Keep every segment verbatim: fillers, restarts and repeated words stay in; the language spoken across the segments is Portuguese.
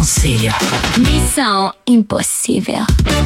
conselho. Missão Impossível.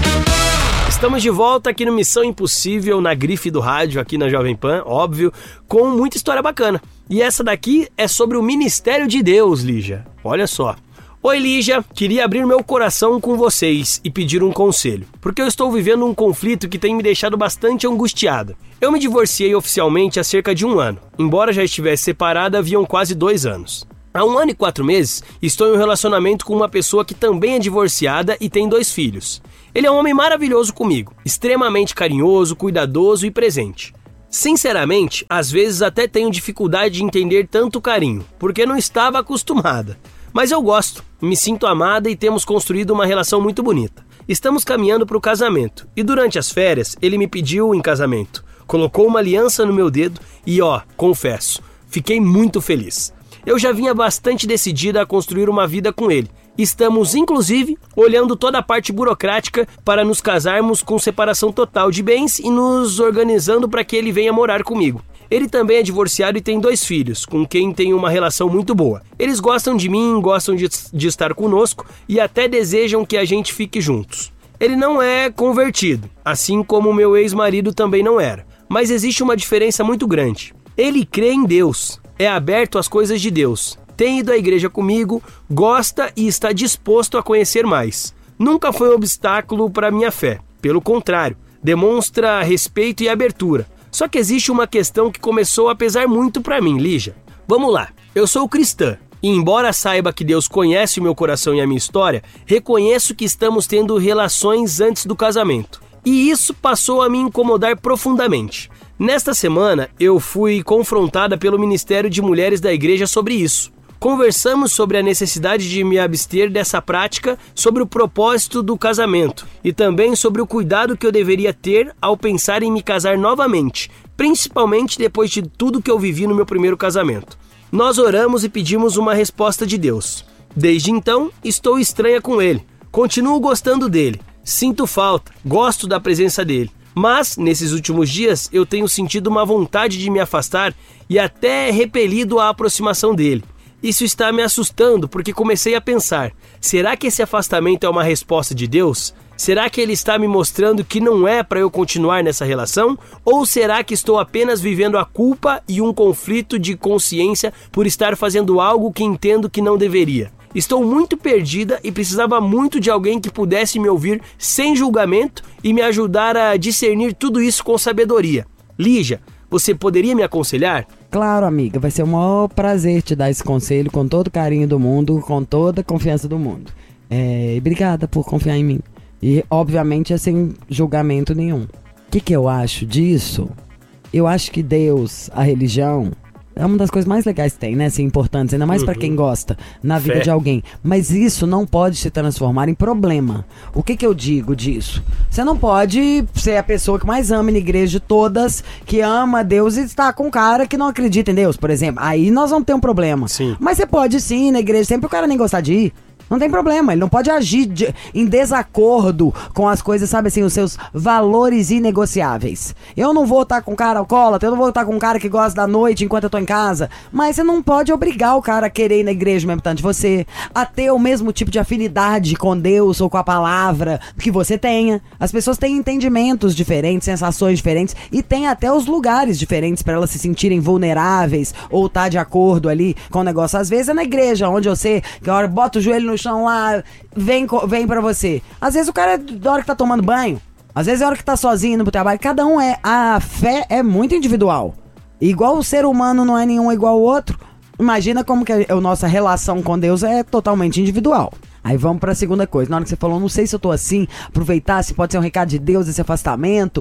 Estamos de volta aqui no Missão Impossível, na grife do rádio, aqui na Jovem Pan, óbvio, com muita história bacana. E essa daqui é sobre o Ministério de Deus, Lígia. Olha só. Oi, Lígia, queria abrir meu coração com vocês e pedir um conselho, porque eu estou vivendo um conflito que tem me deixado bastante angustiada. Eu me divorciei oficialmente há cerca de um ano, embora já estivesse separada haviam quase dois anos. Há um ano e quatro meses, estou em um relacionamento com uma pessoa que também é divorciada e tem dois filhos. Ele é um homem maravilhoso comigo, extremamente carinhoso, cuidadoso e presente. Sinceramente, às vezes até tenho dificuldade de entender tanto carinho, porque não estava acostumada. Mas eu gosto, me sinto amada e temos construído uma relação muito bonita. Estamos caminhando para o casamento e durante as férias ele me pediu em casamento. Colocou uma aliança no meu dedo e ó, confesso, fiquei muito feliz. Eu já vinha bastante decidida a construir uma vida com ele. Estamos, inclusive, olhando toda a parte burocrática para nos casarmos com separação total de bens e nos organizando para que ele venha morar comigo. Ele também é divorciado e tem dois filhos, com quem tem uma relação muito boa. Eles gostam de mim, gostam de, de estar conosco e até desejam que a gente fique juntos. Ele não é convertido, assim como meu ex-marido também não era. Mas existe uma diferença muito grande. Ele crê em Deus, é aberto às coisas de Deus, tem ido à igreja comigo, gosta e está disposto a conhecer mais. Nunca foi um obstáculo para minha fé, pelo contrário, demonstra respeito e abertura. Só que existe uma questão que começou a pesar muito pra mim, Lígia. Vamos lá, eu sou cristã e embora saiba que Deus conhece o meu coração e a minha história, reconheço que estamos tendo relações antes do casamento. E isso passou a me incomodar profundamente. Nesta semana, eu fui confrontada pelo Ministério de Mulheres da Igreja sobre isso. Conversamos sobre a necessidade de me abster dessa prática, sobre o propósito do casamento e também sobre o cuidado que eu deveria ter ao pensar em me casar novamente, principalmente depois de tudo que eu vivi no meu primeiro casamento. Nós oramos e pedimos uma resposta de Deus. Desde então, estou estranha com ele. Continuo gostando dele, sinto falta, gosto da presença dele. Mas, nesses últimos dias, eu tenho sentido uma vontade de me afastar e até repelido a aproximação dele. Isso está me assustando porque comecei a pensar, será que esse afastamento é uma resposta de Deus? Será que ele está me mostrando que não é para eu continuar nessa relação? Ou será que estou apenas vivendo a culpa e um conflito de consciência por estar fazendo algo que entendo que não deveria? Estou muito perdida e precisava muito de alguém que pudesse me ouvir sem julgamento e me ajudar a discernir tudo isso com sabedoria. Lígia, você poderia me aconselhar? Claro, amiga, vai ser o maior prazer te dar esse conselho com todo o carinho do mundo, com toda a confiança do mundo. É, obrigada por confiar em mim. E, obviamente, é sem julgamento nenhum. O que, que eu acho disso? Eu acho que Deus, a religião, é uma das coisas mais legais que tem, né? Assim, importantes, ainda mais uhum. pra quem gosta na vida Fé. de alguém. Mas isso não pode se transformar em problema. O que que eu digo disso? Você não pode ser a pessoa que mais ama na igreja de todas, que ama Deus e está com um cara que não acredita em Deus, por exemplo. Aí nós vamos ter um problema. Sim. Mas você pode sim ir na igreja sempre o cara nem gostar de ir. Não tem problema, ele não pode agir de, em desacordo com as coisas, sabe assim, os seus valores inegociáveis. Eu não vou estar com um cara alcoólatra, eu não vou estar com um cara que gosta da noite enquanto eu tô em casa, mas você não pode obrigar o cara a querer ir na igreja mesmo tanto de você, a ter o mesmo tipo de afinidade com Deus ou com a palavra que você tenha. As pessoas têm entendimentos diferentes, sensações diferentes e tem até os lugares diferentes para elas se sentirem vulneráveis ou tá de acordo ali com o negócio. Às vezes é na igreja, onde você, que a hora bota o joelho no chão lá, vem, vem pra você. Às vezes o cara é da hora que tá tomando banho, às vezes é a hora que tá sozinho indo pro trabalho. Cada um é, a fé é muito individual. Igual o ser humano não é nenhum igual ao outro, imagina como que a, a nossa relação com Deus é totalmente individual. Aí vamos pra segunda coisa. Na hora que você falou, não sei se eu tô assim, aproveitar se pode ser um recado de Deus esse afastamento,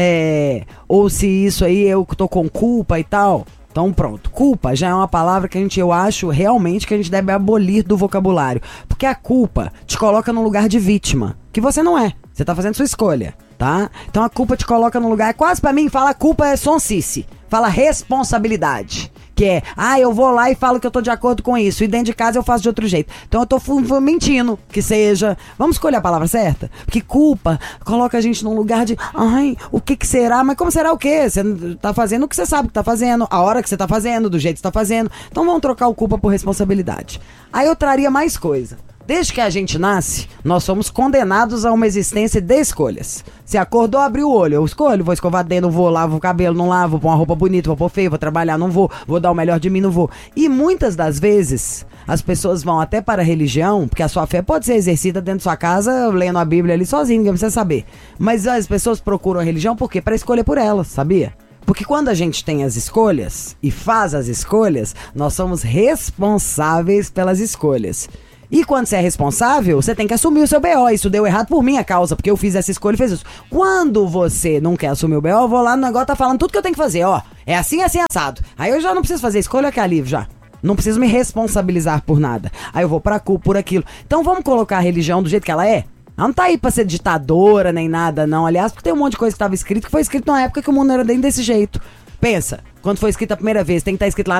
é, ou se isso aí eu tô com culpa e tal. Então pronto, culpa já é uma palavra que a gente, eu acho realmente que a gente deve abolir do vocabulário. Porque a culpa te coloca num lugar de vítima, que você não é. Você tá fazendo sua escolha, tá? Então a culpa te coloca num lugar, quase pra mim, fala culpa é sonsice. Fala responsabilidade. Que é, ah, eu vou lá e falo que eu tô de acordo com isso, e dentro de casa eu faço de outro jeito. Então eu tô f- f- mentindo, que seja. Vamos escolher a palavra certa? Porque culpa coloca a gente num lugar de, ai, o que que será? Mas como será o quê? Você tá fazendo o que você sabe que tá fazendo, a hora que você tá fazendo, do jeito que você tá fazendo. Então vamos trocar o culpa por responsabilidade. Aí eu traria mais coisa. Desde que a gente nasce, nós somos condenados a uma existência de escolhas. Se acordou, abriu o olho, eu escolho, vou escovar dente, não vou, lavo o cabelo, não lavo, vou pôr uma roupa bonita, vou pôr feio, vou trabalhar, não vou, vou dar o melhor de mim, não vou. E muitas das vezes, as pessoas vão até para a religião, porque a sua fé pode ser exercida dentro da sua casa, lendo a Bíblia ali sozinho, ninguém precisa saber. Mas as pessoas procuram a religião por quê? Para escolher por elas, sabia? Porque quando a gente tem as escolhas e faz as escolhas, nós somos responsáveis pelas escolhas. E quando você é responsável, você tem que assumir o seu B O. Isso deu errado por minha causa, porque eu fiz essa escolha e fiz isso. Quando você não quer assumir o B O, eu vou lá no negócio, tá falando tudo que eu tenho que fazer, ó. É assim, assim, assado. Aí eu já não preciso fazer escolha, que é alívio já. Não preciso me responsabilizar por nada. Aí eu vou pra culpa, por aquilo. Então vamos colocar a religião do jeito que ela é? Ela não tá aí pra ser ditadora nem nada, não. Aliás, porque tem um monte de coisa que tava escrito, que foi escrito numa época que o mundo não era nem desse jeito. Pensa, quando foi escrito a primeira vez, tem que estar escrito lá